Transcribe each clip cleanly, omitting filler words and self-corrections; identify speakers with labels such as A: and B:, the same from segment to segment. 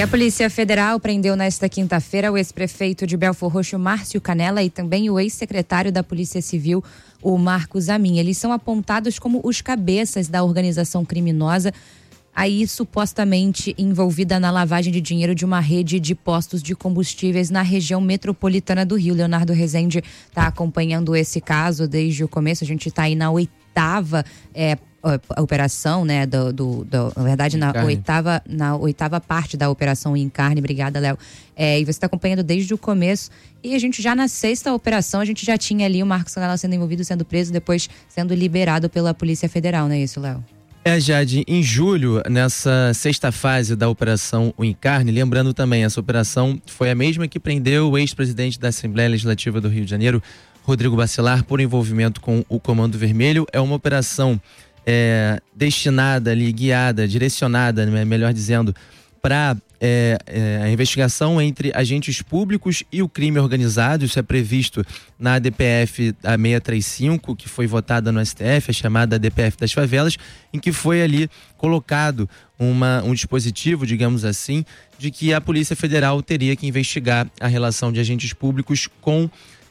A: E a Polícia Federal prendeu nesta quinta-feira o ex-prefeito de Belfor Roxo, Márcio Canela, e também o ex-secretário da Polícia Civil, o Marcos Amin. Eles são apontados como os cabeças da organização criminosa, aí supostamente envolvida na lavagem de dinheiro de uma rede de postos de combustíveis na região metropolitana do Rio. Leonardo Rezende está acompanhando esse caso desde o começo. A gente está aí na oitava a operação, né, na verdade, na oitava parte da operação Encarne. Obrigada, Léo. E você está acompanhando desde o começo, e a gente já na sexta operação, a gente já tinha ali o Marcos Canela sendo envolvido, sendo preso, depois sendo liberado pela Polícia Federal, não é isso, Léo?
B: Jade, em julho, nessa sexta fase da operação Encarne, lembrando também, essa operação foi a mesma que prendeu o ex-presidente da Assembleia Legislativa do Rio de Janeiro, Rodrigo Bacelar, por envolvimento com o Comando Vermelho. É uma operação destinada ali, guiada, direcionada, melhor dizendo, para a investigação entre agentes públicos e o crime organizado. Isso é previsto na ADPF a 635, que foi votada no STF, a chamada ADPF das favelas, em que foi ali colocado um dispositivo, digamos assim, de que a Polícia Federal teria que investigar a relação de agentes públicos com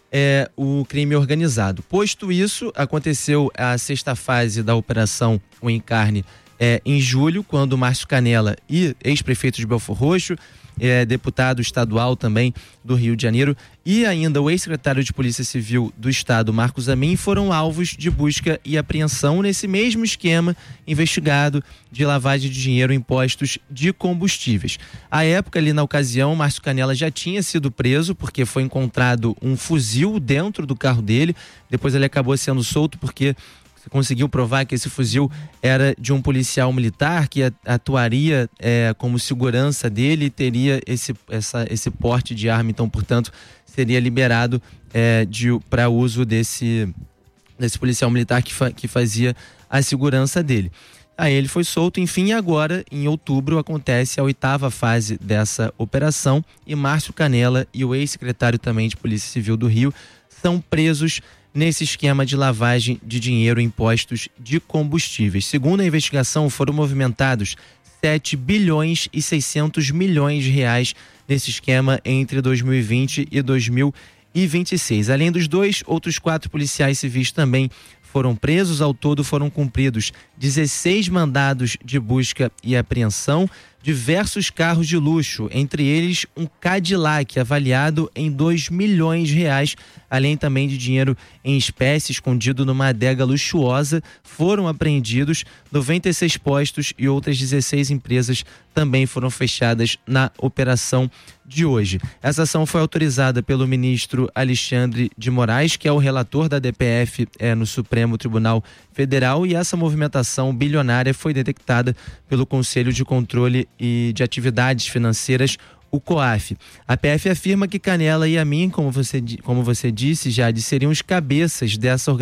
B: o crime organizado. Posto isso, aconteceu a sexta fase da operação O Encarne em julho, quando Márcio Canela e ex-prefeito de Belfor Roxo, deputado estadual também do Rio de Janeiro, e ainda o ex-secretário de Polícia Civil do Estado, Marcos Amin, foram alvos de busca e apreensão nesse mesmo esquema investigado de lavagem de dinheiro em postos de combustíveis. À época, ali na ocasião, Márcio Canela já tinha sido preso porque foi encontrado um fuzil dentro do carro dele. Depois ele acabou sendo solto porque conseguiu provar que esse fuzil era de um policial militar que atuaria como segurança dele e teria esse porte de arma. Então, portanto, seria liberado para uso desse policial militar que fazia a segurança dele. Aí ele foi solto, enfim, e agora, em outubro, acontece a oitava fase dessa operação, e Márcio Canela e o ex-secretário também de Polícia Civil do Rio são presos nesse esquema de lavagem de dinheiro em postos de combustíveis. Segundo a investigação, foram movimentados 7 bilhões e 600 milhões de reais nesse esquema entre 2020 e 2026. Além dos dois, outros 4 policiais civis também foram presos. Ao todo foram cumpridos 16 mandados de busca e apreensão, diversos carros de luxo, entre eles um Cadillac avaliado em 2 milhões de reais, além também de dinheiro em espécie escondido numa adega luxuosa. Foram apreendidos 96 postos e outras 16 empresas também foram fechadas na operação de hoje. Essa ação foi autorizada pelo ministro Alexandre de Moraes, que é o relator da DPF no Supremo Tribunal Federal, e essa movimentação bilionária foi detectada pelo Conselho de Controle e de Atividades Financeiras, o COAF. A PF afirma que Canela e Amin, como você disse, Jade, seriam os cabeças dessa organização